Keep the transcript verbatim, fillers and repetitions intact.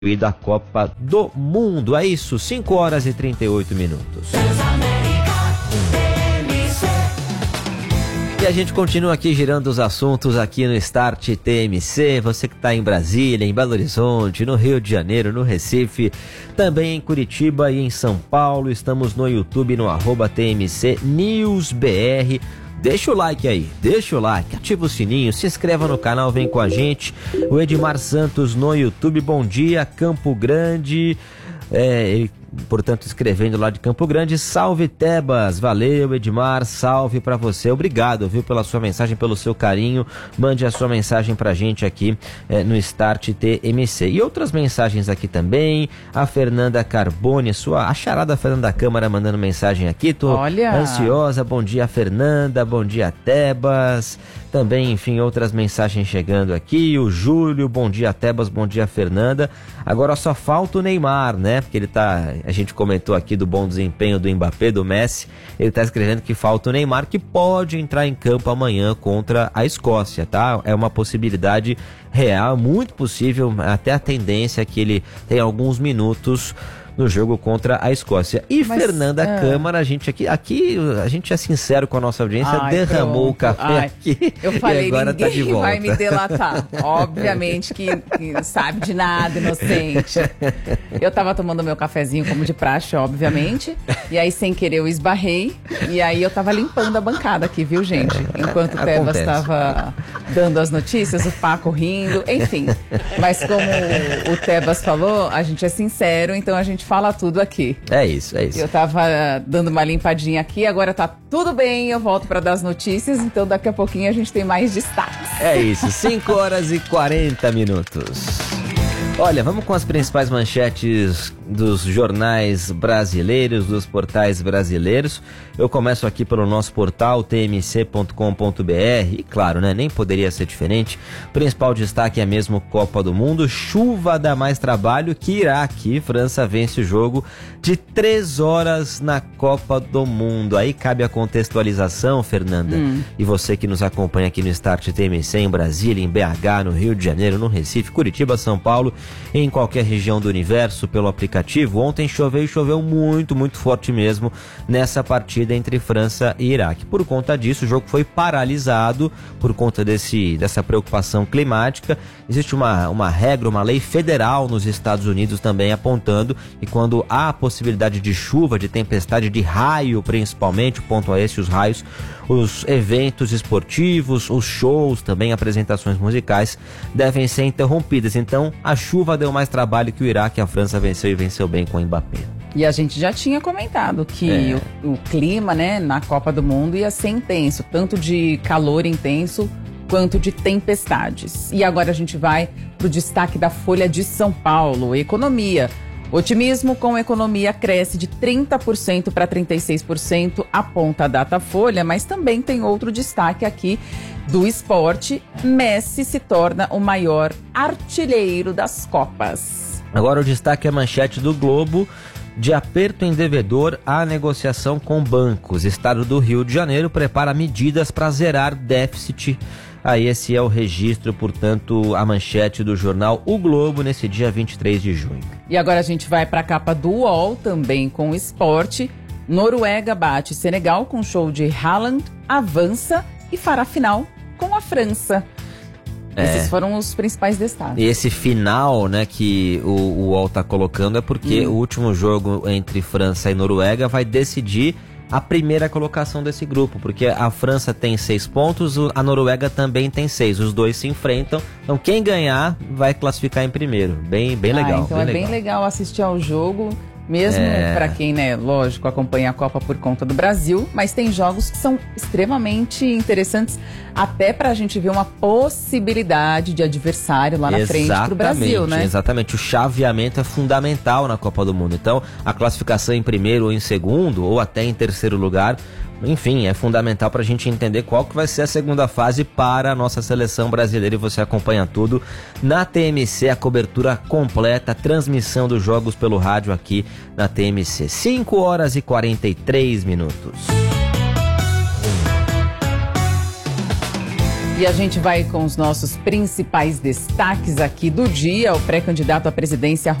e da Copa do Mundo. É isso, cinco horas e trinta e oito minutos. E a gente continua aqui girando os assuntos aqui no Start T M C. Você que está em Brasília, em Belo Horizonte, no Rio de Janeiro, no Recife, também em Curitiba e em São Paulo. Estamos no YouTube, no arroba T M C News B R. Deixa o like aí, deixa o like, ativa o sininho, se inscreva no canal, vem com a gente. O Edmar Santos no YouTube, bom dia, Campo Grande. É, ele, portanto, escrevendo lá de Campo Grande, salve Tebas, valeu Edmar, salve pra você, obrigado, viu, pela sua mensagem, pelo seu carinho, mande a sua mensagem pra gente aqui é, no Start T M C. E outras mensagens aqui também, a Fernanda Carbone, sua a charada Fernanda Câmara mandando mensagem aqui, tô Olha. ansiosa, bom dia Fernanda, bom dia Tebas, também, enfim, outras mensagens chegando aqui, o Júlio, bom dia Tebas, bom dia Fernanda, agora só falta o Neymar, né, porque ele tá, a gente comentou aqui do bom desempenho do Mbappé, do Messi, ele tá escrevendo que falta o Neymar, que pode entrar em campo amanhã contra a Escócia, tá, é uma possibilidade real, muito possível, até a tendência é que ele tenha alguns minutos no jogo contra a Escócia. E Mas, Fernanda é... Câmara, a gente aqui, aqui, a gente é sincero com a nossa audiência, Ai, derramou pronto. o café Ai, aqui eu falei, e agora ninguém tá de volta. vai me delatar. Obviamente que, que não sabe de nada, inocente. Eu tava tomando meu cafezinho como de praxe, obviamente, e aí sem querer eu esbarrei, e aí eu tava limpando a bancada aqui, viu, gente? Enquanto o Tebas estava dando as notícias, o Paco rindo, enfim. Mas como o Tebas falou, a gente é sincero, então a gente fala tudo aqui. É isso, é isso. Eu tava dando uma limpadinha aqui, agora tá tudo bem, eu volto para dar as notícias, então daqui a pouquinho a gente tem mais destaques. É isso, cinco horas e quarenta minutos. Olha, vamos com as principais manchetes dos jornais brasileiros, dos portais brasileiros. Eu começo aqui pelo nosso portal t m c ponto com ponto b r e claro, né, nem poderia ser diferente. O principal destaque é mesmo Copa do Mundo. Chuva dá mais trabalho que Iraque. França vence o jogo de três horas na Copa do Mundo. Aí cabe a contextualização, Fernanda. Hum. E você que nos acompanha aqui no Start T M C, em Brasília, em B H, no Rio de Janeiro, no Recife, Curitiba, São Paulo, em qualquer região do universo, pelo aplicativo. Ontem choveu e choveu muito, muito forte mesmo nessa partida entre França e Iraque. Por conta disso, o jogo foi paralisado por conta desse, dessa preocupação climática. Existe uma, uma regra, uma lei federal nos Estados Unidos também apontando que quando há possibilidade de chuva, de tempestade, de raio principalmente, o ponto é esse, os raios, os eventos esportivos, os shows, também apresentações musicais devem ser interrompidas. Então, a chuva deu mais trabalho que o Iraque, a França venceu e venceu bem com o Mbappé. E a gente já tinha comentado que é. o, o clima, né, na Copa do Mundo ia ser intenso, tanto de calor intenso quanto de tempestades. E agora a gente vai para o destaque da Folha de São Paulo, economia. Otimismo com a economia cresce de trinta por cento para trinta e seis por cento, aponta a Datafolha, mas também tem outro destaque aqui do esporte. Messi se torna o maior artilheiro das Copas. Agora o destaque é a manchete do Globo. De aperto em devedor à negociação com bancos. Estado do Rio de Janeiro prepara medidas para zerar déficit. Aí esse é o registro, portanto, a manchete do jornal O Globo nesse dia vinte e três de junho. E agora a gente vai para a capa do U O L, também com esporte. Noruega bate Senegal com show de Haaland, avança e fará final com a França. É. Esses foram os principais destaques. E esse final, né, que o, o U O L tá colocando é porque hum. o último jogo entre França e Noruega vai decidir a primeira colocação desse grupo, porque a França tem seis pontos, a Noruega também tem seis, os dois se enfrentam, então quem ganhar vai classificar em primeiro, bem, bem legal. Ah, então bem é legal. bem legal assistir ao jogo, mesmo é. para quem, né, lógico, acompanha a Copa por conta do Brasil, mas tem jogos que são extremamente interessantes, até pra gente ver uma possibilidade de adversário lá na exatamente, frente pro Brasil, né? Exatamente, o chaveamento é fundamental na Copa do Mundo, então a classificação em primeiro ou em segundo, ou até em terceiro lugar, enfim, é fundamental pra gente entender qual que vai ser a segunda fase para a nossa seleção brasileira, e você acompanha tudo na T M C, a cobertura completa, a transmissão dos jogos pelo rádio aqui na T M C. cinco horas e quarenta e três minutos. E a gente vai com os nossos principais destaques aqui do dia. O pré-candidato à presidência